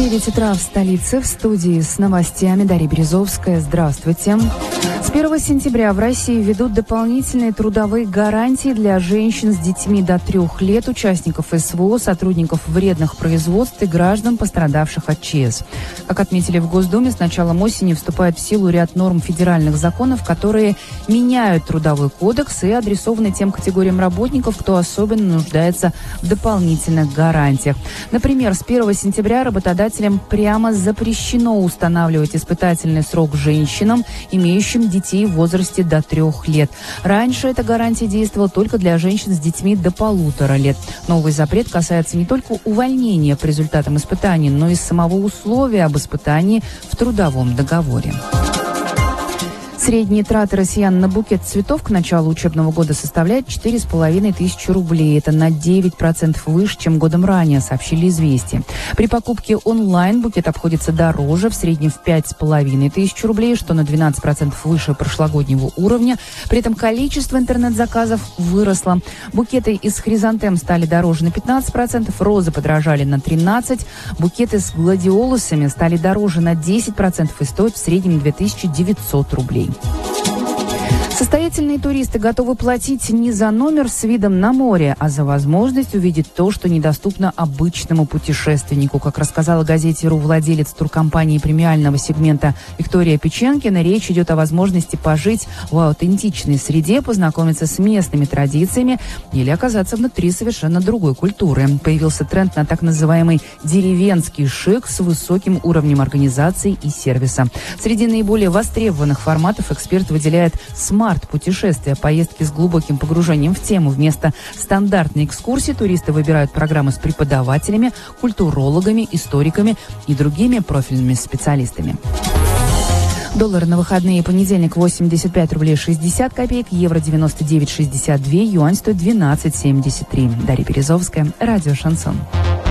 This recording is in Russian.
9 утра в столице. В студии с новостями Дарья Березовская. Здравствуйте. С 1 сентября в России введут дополнительные трудовые гарантии для женщин с детьми до 3 лет, участников СВО, сотрудников вредных производств и граждан, пострадавших от ЧС. Как отметили в Госдуме, с началом осени вступает в силу ряд норм федеральных законов, которые меняют Трудовой кодекс и адресованы тем категориям работников, кто особенно нуждается в дополнительных гарантиях. Например, с 1 сентября работодателям прямо запрещено устанавливать испытательный срок женщинам, имеющим детей в возрасте до 3 лет. Раньше эта гарантия действовала только для женщин с детьми до 1,5 лет. Новый запрет касается не только увольнения по результатам испытаний, но и самого условия об испытании в трудовом договоре. Средние траты россиян на букет цветов к началу учебного года составляет 4,5 тысячи рублей. Это на 9% выше, чем годом ранее, сообщили «Известия». При покупке онлайн букет обходится дороже, в среднем в 5,5 тысяч рублей, что на 12% выше прошлогоднего уровня. При этом количество интернет-заказов выросло. Букеты из хризантем стали дороже на 15%, розы подорожали на 13%, букеты с гладиолусами стали дороже на 10% и стоят в среднем 2900 рублей. Состоятельные туристы готовы платить не за номер с видом на море, а за возможность увидеть то, что недоступно обычному путешественнику. Как рассказала газете «Ру» владелец туркомпании премиального сегмента Виктория Печенкина, речь идет о возможности пожить в аутентичной среде, познакомиться с местными традициями или оказаться внутри совершенно другой культуры. Появился тренд на так называемый деревенский шик с высоким уровнем организации и сервиса. Среди наиболее востребованных форматов эксперт выделяет смарт-путешествия, поездки с глубоким погружением в тему. Вместо стандартной экскурсии туристы выбирают программы с преподавателями, культурологами, историками и другими профильными специалистами. Доллар на выходные: понедельник 85 рублей 60 копеек, евро 99,62, юань стоит 12,73. Дарья Березовская, радио «Шансон».